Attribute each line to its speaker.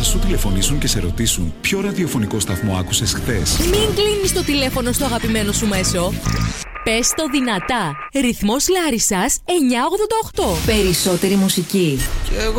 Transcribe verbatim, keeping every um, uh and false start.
Speaker 1: Αν σου τηλεφωνήσουν και σε ρωτήσουν ποιο ραδιοφωνικό σταθμό άκουσες χθες,
Speaker 2: μην κλείνεις το τηλέφωνο στο αγαπημένο σου μέσο. Πες το δυνατά. Ρυθμός Λάρισσας εννιακόσια ογδόντα οκτώ. Περισσότερη μουσική.
Speaker 3: Κι εγώ